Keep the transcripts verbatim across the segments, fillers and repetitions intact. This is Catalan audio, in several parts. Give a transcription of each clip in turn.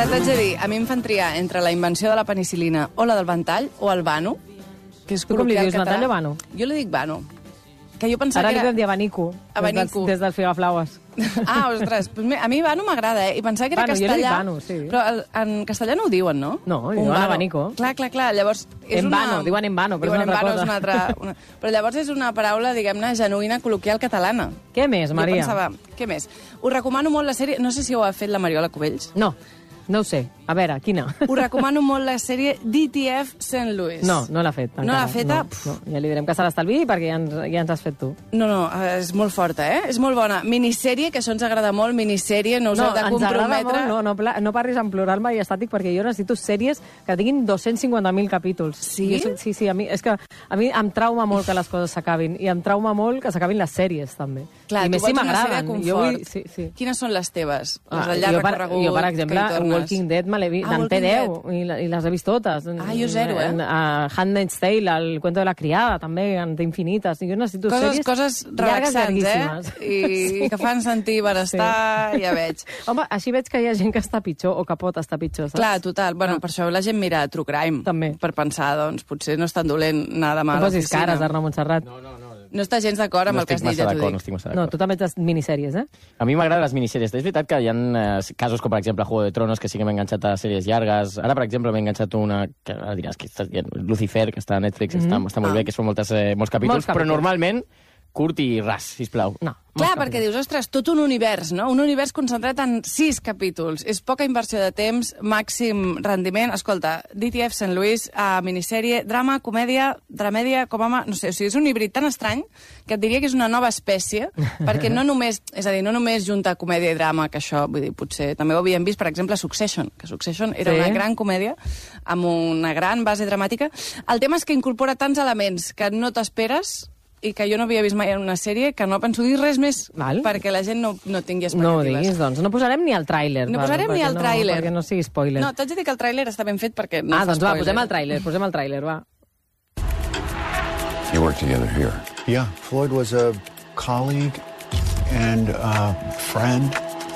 t'haig de dir, a mi em fan triar entre la invenció de la penicilina o la del ventall o el vano, que és Tu com li col·loquial dius, català. ventall o vano? Jo li dic vano. Que jo pensava Ara li que vam dir era... abanico, Abanico. des, des del Figaflaues. Ah, ostres, pues a mi vano m'agrada, eh? I pensava que era Vano, jo li castellà. dic vano, sí. Però el, en castellà no ho diuen, no? No, Un diuen vano. abanico. Clar, clar, clar. Llavors, és En una... vano, diuen en vano, però diuen és una altra en vano, cosa. És una altra... Una... Però llavors és una paraula, diguem-ne, genuïna, col·loquial catalana. Què més, Maria? Jo pensava, què més? Us recomano molt la sèrie... No sé si ho ha fet la Mariola Cubells. No, no ho sé. A veure, quina? Us recomano molt la sèrie D T F Saint Louis. No, no l'ha fet. No encara. l'ha feta? No, no. Ja li direm que se l'estalviï perquè ja ens, ja ens has fet tu. No, no, és molt forta, eh? És molt bona. Minissèrie, que això ens agrada molt, minissèrie, no us No, heu de ens agrada comprometre. molt, no, no, pla- no parlis en plural majestàtic perquè jo necessito sèries que tinguin dos-cents cinquanta mil capítols. Sí? Jo soc- sí, sí, a mi, és que a mi em trauma molt que les coses s'acabin i em trauma molt que s'acabin les sèries, també. Clar, I tu més si vols una sèrie de m'agraden. confort. Jo vull... Sí, sí. Quines són les teves? Ah, les del llarg jo, per, recorregut, jo, per que exemple, hi tornes? Walking Dead me l'he vist, Ah, en té Walking deu i, la- i les he vist totes. Ah, jo zero, eh? Uh, Handmaid's Tale, el cuento de la criada, també, en té infinites. Jo necessito Coses, sèries coses llargues, relaxants, llarguíssimes. eh? I, I que fan sentir benestar, sí. Ja veig. Home, així veig que hi ha gent que està pitjor o que pot estar pitjor, saps? Clar, total. Bueno, per això la gent mira True Crime. També. Per pensar, doncs, potser no és tan dolent anar demà No a posis l'oficina. cares, Arnau Montserrat. No, no, no. No està gens d'acord amb No el que has estic dit, massa ja t'ho d'acord, no dic. estic massa No, d'acord. tu també ets minissèries, eh? A mi m'agraden les minissèries. És veritat que hi ha eh, casos com, per exemple, Juego de Tronos, que sí que m'he enganxat a sèries llargues. Ara, per exemple, m'he enganxat a una, que ara diràs que estàs dient, Lucifer, que està a Netflix, mm -hmm. està, està molt Ah. bé, que són moltes, eh, molts capítols, Molts capítols. però normalment curt i ras, sisplau. No. Clar, perquè dius, ostres, tot un univers, no? Un univers concentrat en sis capítols. És poca inversió de temps, màxim rendiment. Escolta, D T F Saint Louis, uh, minissèrie, drama, comèdia, dramèdia, com home... No sé, o sigui, és un híbrid tan estrany que et diria que és una nova espècie, perquè no només, és a dir, no només junta comèdia i drama, que això, vull dir, potser també ho havíem vist, per exemple, Succession, que Succession era Sí. una gran comèdia amb una gran base dramàtica. El tema és que incorpora tants elements que no t'esperes i que jo no havia vist mai en una sèrie, que no penso dir res més, Val. perquè la gent no, no tingui No ho expectatives. diguis, doncs. No posarem ni el tràiler. No val, posarem ni perquè el no- tràiler. Perquè no sigui spoiler. No, t'haig de dir que el tràiler està ben fet perquè no ah, fa doncs va, spoiler. posem el tràiler, posem el tràiler, va. You work together here. Yeah, Floyd was a colleague and a friend.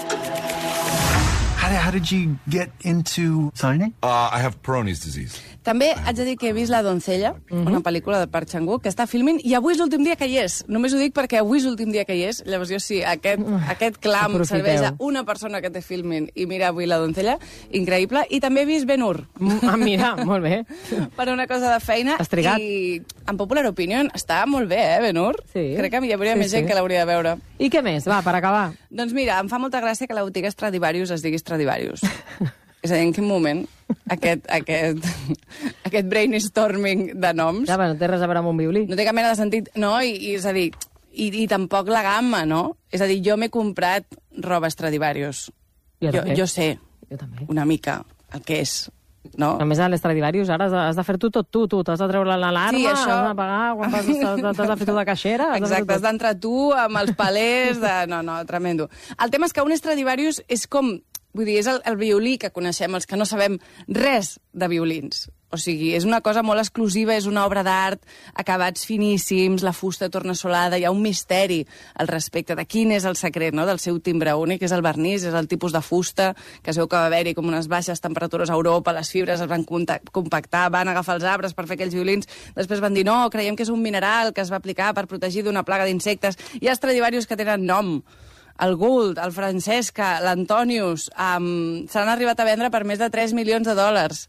How did, how did you get into signing? Uh, I have Peyronie's disease. També haig de dir que he vist La doncella, Mhm. una pel·lícula de Park Chan-wook, que està filmint, i avui és l'últim dia que hi és. Només ho dic perquè avui és l'últim dia que hi és. Llavors jo sí, aquest, aquest clam Aprofiteu. serveix a una persona que té filming i mira avui La doncella, increïble. I també he vist Ben-Hur. Ah, mira, molt bé. Per una cosa de feina. Has trigat. I en Popular Opinion està molt bé, eh, Ben-Hur? Sí. Crec que hi hauria Sí, més gent sí. que l'hauria de veure. I què més? Va, per acabar. Doncs mira, em fa molta gràcia que la botiga Stradivarius es digui Stradivarius. És a dir, en quin moment aquest, aquest, aquest brainstorming de noms Ja, no té res a veure amb un violí. no té cap mena de sentit, no? I, i és a dir, i, i tampoc la gamma, no? És a dir, jo m'he comprat roba Stradivarius. Jo Jo, també. jo sé Jo també. una mica el que és, no? A més, a l'Estradivarius ara has de, has de fer-tu tot tu, tu. T'has de treure l'alarma, Sí, això- has de pagar, quan vas, t'has t'has de fer tu de caixera. has de fer Exacte, has tot. d'entrar tu amb els palers de... No, no, tremendo. El tema és que un Stradivarius és com... Vull dir, és el, el violí que coneixem, els que no sabem res de violins. O sigui, és una cosa molt exclusiva, és una obra d'art, acabats finíssims, la fusta tornassolada, hi ha un misteri al respecte de quin és el secret, no?, del seu timbre únic, és el vernís, és el tipus de fusta, que es veu que va haver-hi com unes baixes temperatures a Europa, les fibres es van conta- compactar, van agafar els arbres per fer aquells violins, després van dir, no, creiem que és un mineral que es va aplicar per protegir d'una plaga d'insectes. Hi ha Stradivarius que tenen nom, el Gould, el Francesca, l'Antonius, um, s'han arribat a vendre per més de tres milions de dòlars.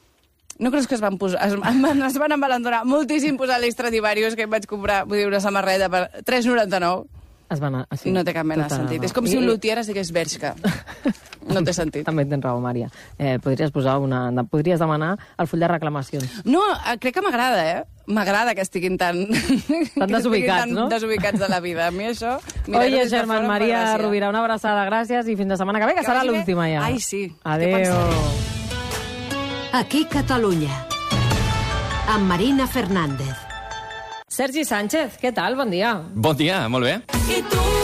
No creus que es van posar... Es, es van embalandonar moltíssim posar l'Stradivarius, que em vaig comprar, vull dir, una samarreta per tres noranta-nou. Es va anar, sí. No té cap mena de Tota sentit. raó. És com si un lutier es digués Bershka. No té sentit. També tens raó, Mària. Eh, podries posar una... Podries demanar el full de reclamacions. No, eh, crec que m'agrada, eh? M'agrada que estiguin tan... Tan que estiguin desubicats, tan no? desubicats de la vida. A mi això... mirar-ho Oye, des de Germán fora em fa Maria gràcia. Rovira, una abraçada, gràcies, i fins la setmana que ve, que, Que serà vagi bé. l'última ja. Ai, sí. Que Adéu. pensaré. Aquí Catalunya. Amb Marina Fernández. Sergi Sánchez, què tal? Bon dia. Bon dia, molt bé. I tu?